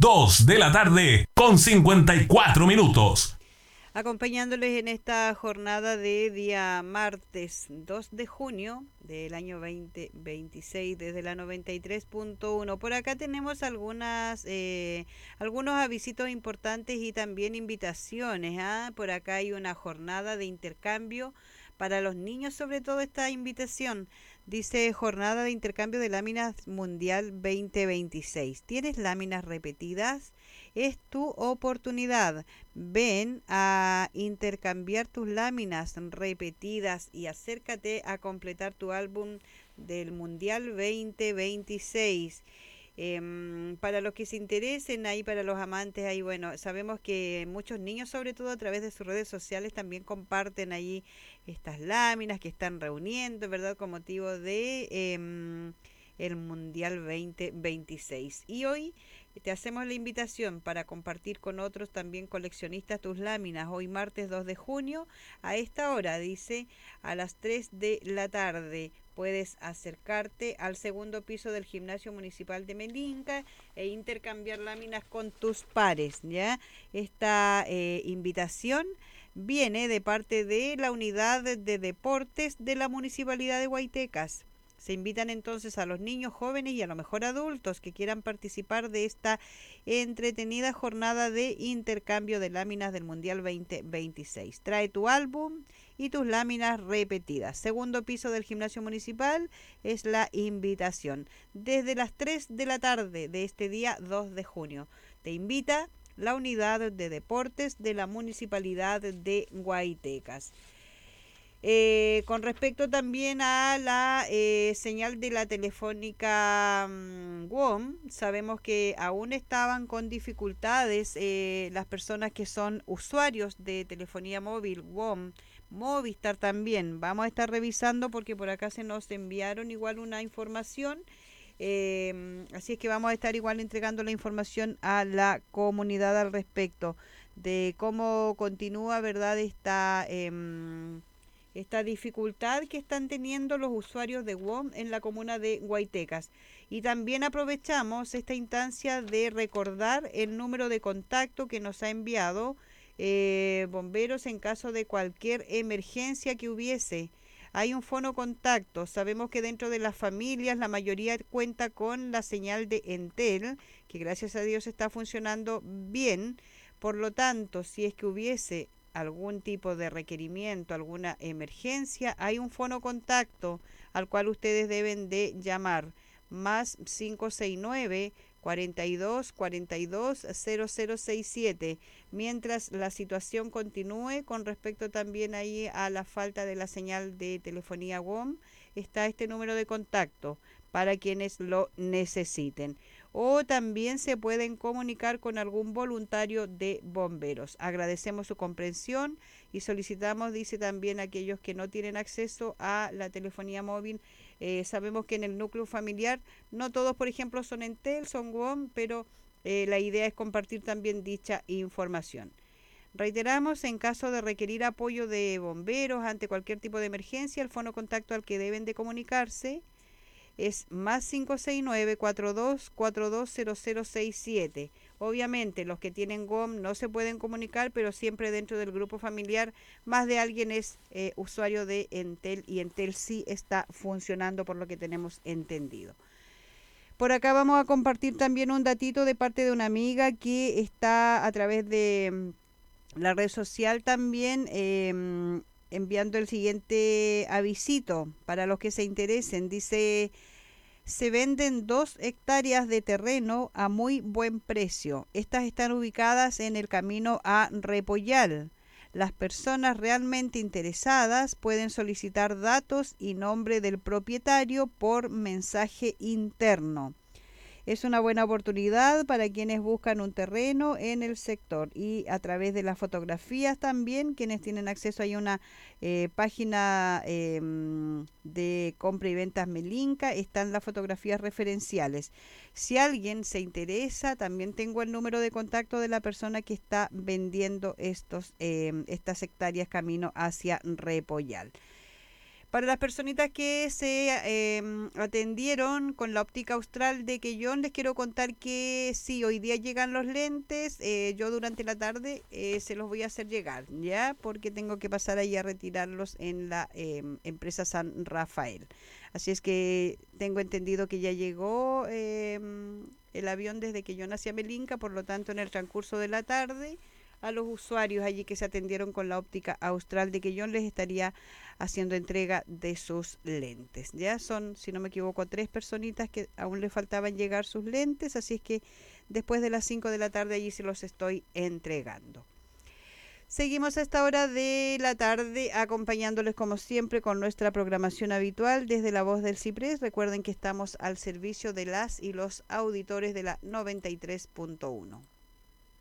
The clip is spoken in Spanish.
2 de la tarde con 54 minutos. Acompañándoles en esta jornada de día martes 2 de junio del año 2026 desde la 93.1. Por acá tenemos algunos avisitos importantes y también invitaciones. Por acá hay una jornada de intercambio para los niños, sobre todo esta invitación. Dice jornada de intercambio de láminas mundial 2026. ¿Tienes láminas repetidas? Es tu oportunidad. Ven a intercambiar tus láminas repetidas y acércate a completar tu álbum del Mundial 2026. Para los que se interesen ahí, para los amantes ahí, bueno, sabemos que muchos niños, sobre todo a través de sus redes sociales, también comparten ahí estas láminas que están reuniendo, ¿verdad?, con motivo de el Mundial 2026. Y hoy te hacemos la invitación para compartir con otros también coleccionistas tus láminas. Hoy martes 2 de junio, a esta hora, dice, a las 3 de la tarde. Puedes acercarte al segundo piso del Gimnasio Municipal de Melinca e intercambiar láminas con tus pares, ¿ya? Esta invitación viene de parte de la Unidad de Deportes de la Municipalidad de Guaytecas. Se invitan entonces a los niños, jóvenes y a lo mejor adultos que quieran participar de esta entretenida jornada de intercambio de láminas del Mundial 2026. Trae tu álbum y tus láminas repetidas. Segundo piso del Gimnasio Municipal es la invitación. Desde las 3 de la tarde de este día 2 de junio. Te invita la Unidad de Deportes de la Municipalidad de Guaytecas. Con respecto también a la señal de la telefónica WOM, sabemos que aún estaban con dificultades las personas que son usuarios de telefonía móvil WOM, Movistar también. Vamos a estar revisando porque por acá se nos enviaron igual una información. Así es que vamos a estar igual entregando la información a la comunidad al respecto de cómo continúa, ¿verdad?, esta dificultad que están teniendo los usuarios de WOM en la comuna de Guaytecas. Y también aprovechamos esta instancia de recordar el número de contacto que nos ha enviado bomberos en caso de cualquier emergencia que hubiese. Hay un fono contacto. Sabemos que dentro de las familias la mayoría cuenta con la señal de Entel, que gracias a Dios está funcionando bien. Por lo tanto, si es que hubiese algún tipo de requerimiento, alguna emergencia, hay un fono contacto al cual ustedes deben de llamar, más 569 42 42 0067. Mientras la situación continúe con respecto también ahí a la falta de la señal de telefonía WOM, está este número de contacto para quienes lo necesiten. O también se pueden comunicar con algún voluntario de bomberos. Agradecemos su comprensión y solicitamos, dice también, a aquellos que no tienen acceso a la telefonía móvil. Sabemos que en el núcleo familiar no todos, por ejemplo, son Entel, son WOM, pero la idea es compartir también dicha información. Reiteramos, en caso de requerir apoyo de bomberos ante cualquier tipo de emergencia, el fono contacto al que deben de comunicarse es más 569 42 42 0067. Obviamente los que tienen WOM no se pueden comunicar, pero siempre dentro del grupo familiar más de alguien es usuario de Entel y Entel sí está funcionando por lo que tenemos entendido. Por acá vamos a compartir también un datito de parte de una amiga que está a través de la red social también enviando el siguiente avisito para los que se interesen. Dice: se venden 2 hectáreas de terreno a muy buen precio. Estas están ubicadas en el camino a Repollal. Las personas realmente interesadas pueden solicitar datos y nombre del propietario por mensaje interno. Es una buena oportunidad para quienes buscan un terreno en el sector y a través de las fotografías también, quienes tienen acceso a una página de compra y ventas Melinca, están las fotografías referenciales. Si alguien se interesa, también tengo el número de contacto de la persona que está vendiendo estas hectáreas camino hacia Repollal. Para las personitas que se atendieron con la óptica austral de Quellón, les quiero contar que sí, hoy día llegan los lentes. Yo durante la tarde se los voy a hacer llegar, ¿ya? Porque tengo que pasar ahí a retirarlos en la empresa San Rafael. Así es que tengo entendido que ya llegó el avión desde Quellón hacia Melinca, por lo tanto en el transcurso de la tarde a los usuarios allí que se atendieron con la óptica austral de Quellón les estaría haciendo entrega de sus lentes. Ya son, si no me equivoco, 3 personitas que aún les faltaban llegar sus lentes, así es que después de las 5 de la tarde allí se los estoy entregando. Seguimos a esta hora de la tarde acompañándoles como siempre con nuestra programación habitual desde La Voz del Ciprés. Recuerden que estamos al servicio de las y los auditores de la 93.1.